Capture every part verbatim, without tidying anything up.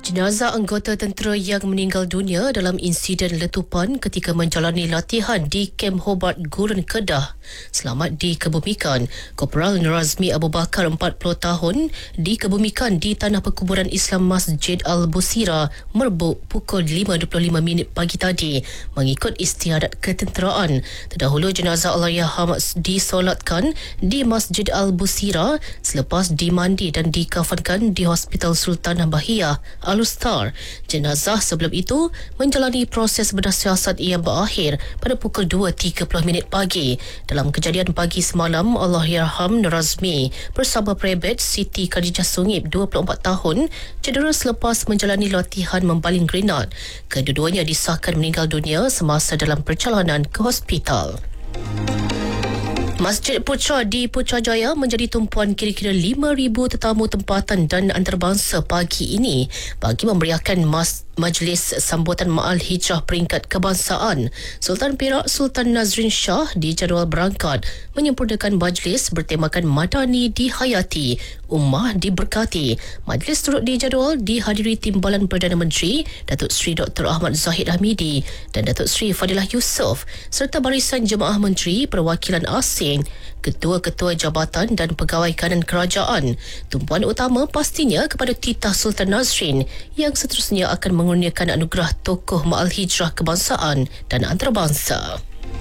Jenazah anggota tentera yang meninggal dunia dalam insiden letupan ketika menjalani latihan di Kem Hobart Gurun Kedah selamat dikebumikan. Korporal Norazmi Abu Bakar, empat puluh tahun, dikebumikan di Tanah Perkuburan Islam Masjid Al-Busira, Merbuk pukul lima dua puluh lima minit pagi tadi mengikut istiadat ketenteraan. Terdahulu jenazah Allahyarham disolatkan di Masjid Al-Busira selepas dimandi dan dikafankan di Hospital Sultanah Bahiyah Al-Ustar. Jenazah sebelum itu menjalani proses bedah siasat yang berakhir pada pukul dua tiga puluh minit pagi. Dalam kejadian pagi semalam, Allahyarham Norazmi bersama Prebet Siti Khadijah Sungip, dua puluh empat tahun, cedera selepas menjalani latihan membaling grenad. Kedua-duanya disahkan meninggal dunia semasa dalam perjalanan ke hospital. Masjid Putra di Putrajaya menjadi tumpuan kira-kira lima ribu tetamu tempatan dan antarabangsa pagi ini bagi memeriahkan mas Majlis Sambutan Ma'al Hijrah Peringkat Kebangsaan. Sultan Perak Sultan Nazrin Shah dijadual berangkat menyempurnakan majlis bertemakan Madani dihayati, Ummah diberkati. Majlis turut dijadual dihadiri Timbalan Perdana Menteri Datuk Seri Doktor Ahmad Zahid Hamidi dan Datuk Seri Fadilah Yusof serta barisan jemaah menteri, perwakilan asing, ketua-ketua jabatan dan pegawai kanan kerajaan. Tumpuan utama pastinya kepada titah Sultan Nazrin yang seterusnya akan mengurniakan anugerah tokoh Ma'al Hijrah Kebangsaan dan Antarabangsa.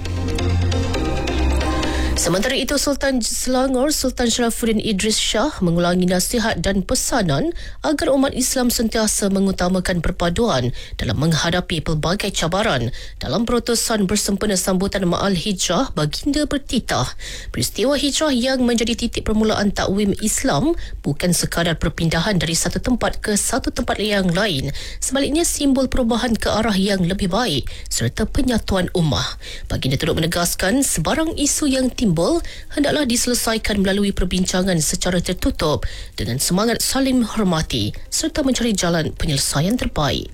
Sementara itu, Sultan Selangor Sultan Sharafuddin Idris Shah mengulangi nasihat dan pesanan agar umat Islam sentiasa mengutamakan perpaduan dalam menghadapi pelbagai cabaran. Dalam perutusan bersempena sambutan Ma'al Hijrah, baginda bertitah, peristiwa hijrah yang menjadi titik permulaan takwim Islam bukan sekadar perpindahan dari satu tempat ke satu tempat yang lain, sebaliknya simbol perubahan ke arah yang lebih baik serta penyatuan ummah. Baginda turut menegaskan sebarang isu yang timbul hendaklah diselesaikan melalui perbincangan secara tertutup dengan semangat saling menghormati serta mencari jalan penyelesaian terbaik.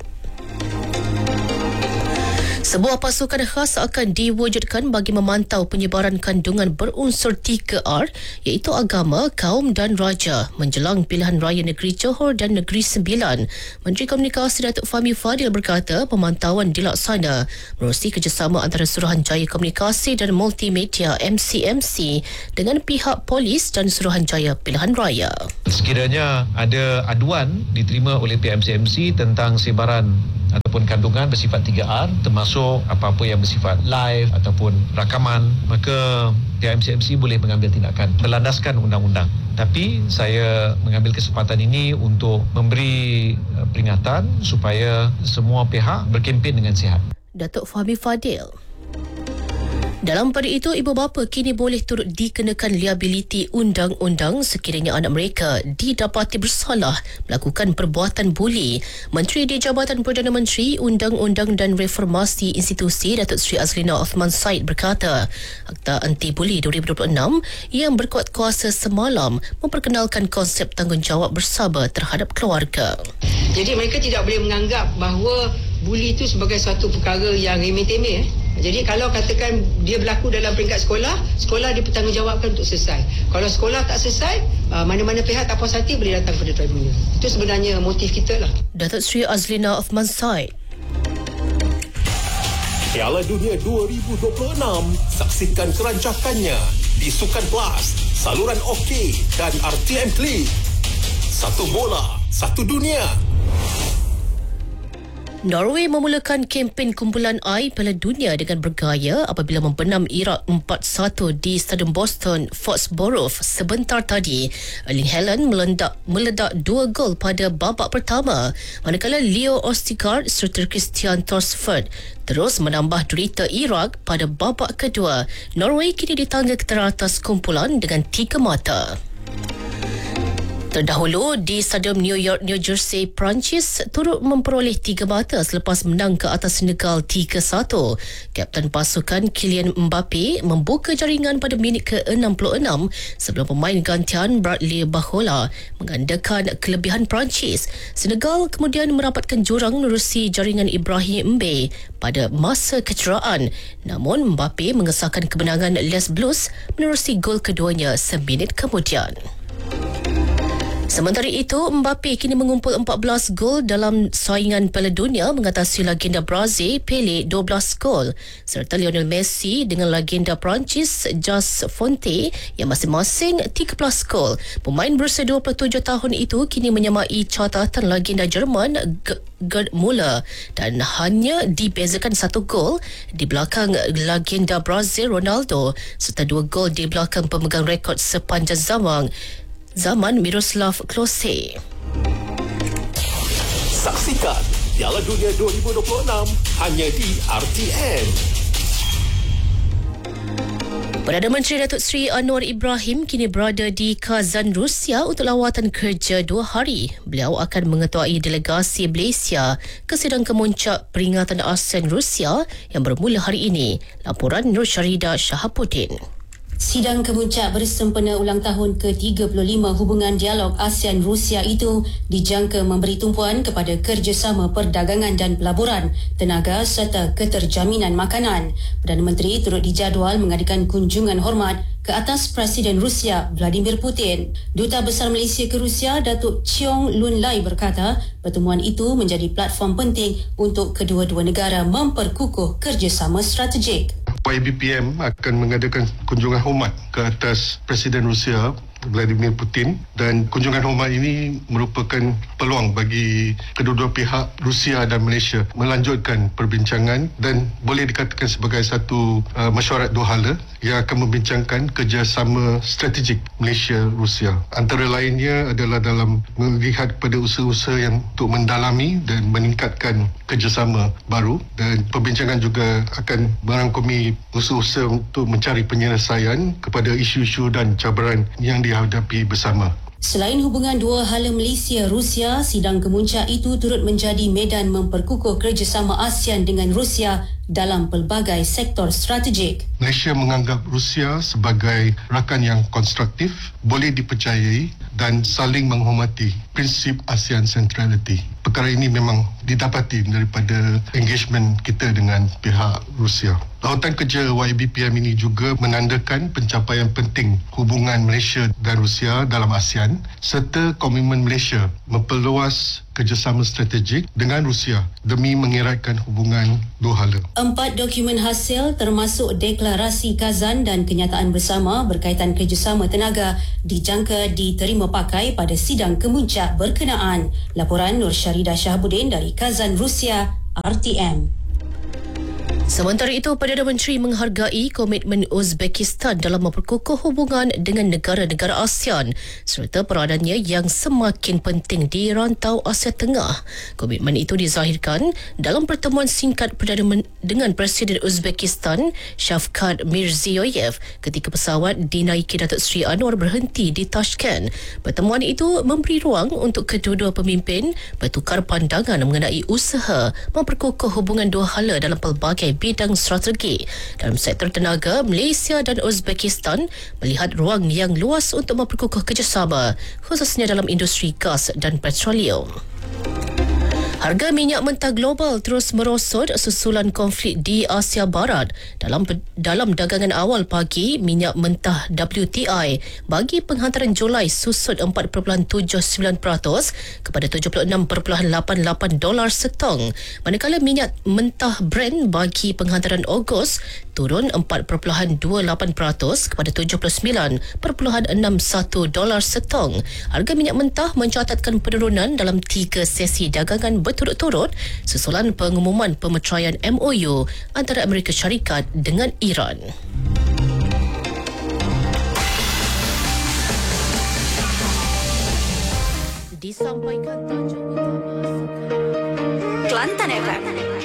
Sebuah pasukan khas akan diwujudkan bagi memantau penyebaran kandungan berunsur tiga R iaitu agama, kaum dan raja menjelang pilihan raya negeri Johor dan Negeri Sembilan. Menteri Komunikasi Datuk Fahmi Fadil berkata pemantauan dilaksana menerusi kerjasama antara Suruhanjaya Komunikasi dan Multimedia M C M C dengan pihak polis dan Suruhanjaya Pilihan Raya. Sekiranya ada aduan diterima oleh pihak M C M C tentang sebaran ataupun kandungan bersifat tiga R, termasuk apa-apa yang bersifat live ataupun rakaman, maka pihak M C M C boleh mengambil tindakan berlandaskan undang-undang. Tapi saya mengambil kesempatan ini untuk memberi peringatan supaya semua pihak berkempen dengan sihat. Datuk Fahmi Fadil. Dalam pada itu, ibu bapa kini boleh turut dikenakan liabiliti undang-undang sekiranya anak mereka didapati bersalah melakukan perbuatan buli. Menteri di Jabatan Perdana Menteri, Undang-Undang dan Reformasi Institusi Datuk Seri Azlina Othman Said berkata, Akta Anti-Buli dua ribu dua puluh enam yang berkuat kuasa semalam memperkenalkan konsep tanggungjawab bersama terhadap keluarga. Jadi mereka tidak boleh menganggap bahawa buli itu sebagai satu perkara yang remeh-temeh. Eh. Jadi kalau katakan dia berlaku dalam peringkat sekolah, sekolah dipertanggungjawabkan untuk selesai. Kalau sekolah tak selesai, mana-mana pihak tak puas hati boleh datang pada tribunal. Itu sebenarnya motif kita lah. Datuk Seri Azlina Othman Said. Piala Dunia dua ribu dua puluh enam, saksikan kerancakannya di Sukan Plus, saluran OK dan R T M Klik. Satu bola, satu dunia. Norway memulakan kempen kumpulan air Piala Dunia dengan bergaya apabila membenam Iraq empat satu di Stadium Boston Foxborough sebentar tadi. Erling Haaland meledak, meledak dua gol pada babak pertama, manakala Leo Ostigard serta Christian Thorsford terus menambah derita Iraq pada babak kedua. Norway kini di tangga teratas kumpulan dengan tiga mata. Terdahulu di Stadium New York, New Jersey, Perancis turut memperoleh tiga mata selepas menang ke atas Senegal tiga satu. Kapten pasukan Kylian Mbappe membuka jaringan pada minit ke enam puluh enam sebelum pemain gantian Bradley Barcola menggandakan kelebihan Perancis. Senegal kemudian merapatkan jurang menerusi jaringan Ibrahim Mbaye pada masa kecederaan. Namun Mbappe mengesahkan kemenangan Les Blues menerusi gol keduanya seminit kemudian. Sementara itu, Mbappe kini mengumpul empat belas gol dalam saingan Piala Dunia mengatasi legenda Brazil Pele dua belas gol serta Lionel Messi dengan legenda Perancis Jas Fonte yang masing-masing tiga belas gol. Pemain berusia dua puluh tujuh tahun itu kini menyamai catatan legenda Jerman Gerd Müller dan hanya dibezakan satu gol di belakang legenda Brazil Ronaldo serta dua gol di belakang pemegang rekod sepanjang zaman zaman Miroslav Klose. Saksikan Piala Dunia dua ribu dua puluh enam hanya di R T M. Perdana Menteri Datuk Seri Anwar Ibrahim kini berada di Kazan, Rusia untuk lawatan kerja dua hari. Beliau akan mengetuai delegasi Malaysia ke sidang kemuncak peringatan ASEAN Rusia yang bermula hari ini. Laporan Nur Syarida Shahabuddin. Sidang kemuncak bersempena ulang tahun ke tiga puluh lima hubungan dialog ASEAN-Rusia itu dijangka memberi tumpuan kepada kerjasama perdagangan dan pelaburan, tenaga serta keterjaminan makanan. Perdana Menteri turut dijadual mengadakan kunjungan hormat ke atas Presiden Rusia Vladimir Putin. Duta Besar Malaysia ke Rusia, Datuk Cheong Lun Lai berkata, pertemuan itu menjadi platform penting untuk kedua-dua negara memperkukuh kerjasama strategik. Y B P M akan mengadakan kunjungan hormat ke atas Presiden Rusia Vladimir Putin, dan kunjungan hormat ini merupakan peluang bagi kedua-dua pihak Rusia dan Malaysia melanjutkan perbincangan dan boleh dikatakan sebagai satu uh, mesyuarat dua hala yang akan membincangkan kerjasama strategik Malaysia-Rusia. Antara lainnya adalah dalam melihat kepada usaha-usaha yang untuk mendalami dan meningkatkan kerjasama baru, dan perbincangan juga akan merangkumi usaha-usaha untuk mencari penyelesaian kepada isu-isu dan cabaran yang dihadapi bersama. Selain hubungan dua hala Malaysia-Rusia, sidang kemuncak itu turut menjadi medan memperkukuh kerjasama ASEAN dengan Rusia dalam pelbagai sektor strategik. Malaysia menganggap Rusia sebagai rakan yang konstruktif, boleh dipercayai dan saling menghormati prinsip ASEAN Centrality. Perkara ini memang didapati daripada engagement kita dengan pihak Rusia. Lawatan kerja Y B P M ini juga menandakan pencapaian penting hubungan Malaysia dan Rusia dalam ASEAN serta komitmen Malaysia memperluas kerjasama strategik dengan Rusia demi mengeratkan hubungan dua hala. Empat dokumen hasil termasuk deklarasi Kazan dan kenyataan bersama berkaitan kerjasama tenaga dijangka diterima pakai pada sidang kemuncak berkenaan. Laporan Nur Syarida Shahabuddin dari Kazan, Rusia, R T M. Sementara itu, Perdana Menteri menghargai komitmen Uzbekistan dalam memperkukuh hubungan dengan negara-negara ASEAN serta peranannya yang semakin penting di rantau Asia Tengah. Komitmen itu dizahirkan dalam pertemuan singkat Perdana Men- dengan Presiden Uzbekistan Shavkat Mirziyoyev ketika pesawat dinaiki Datuk Seri Anwar berhenti di Tashkent. Pertemuan itu memberi ruang untuk kedua-dua pemimpin bertukar pandangan mengenai usaha memperkukuh hubungan dua hala dalam pelbagai bidang strategi. Dalam sektor tenaga, Malaysia dan Uzbekistan melihat ruang yang luas untuk memperkukuh kerjasama, khususnya dalam industri gas dan petroleum. Harga minyak mentah global terus merosot susulan konflik di Asia Barat. Dalam dalam dagangan awal pagi, minyak mentah W T I bagi penghantaran Julai susut empat perpuluhan tujuh sembilan peratus kepada tujuh puluh enam perpuluhan lapan lapan dolar setong. Manakala minyak mentah Brent bagi penghantaran Ogos turun empat perpuluhan dua lapan peratus kepada tujuh puluh sembilan perpuluhan enam satu dolar setong. Harga minyak mentah mencatatkan penurunan dalam tiga sesi dagangan berturut-turut susulan pengumuman pemeteraian M O U antara Amerika Syarikat dengan Iran. Disampaikan tajuk utama Kelantan F M.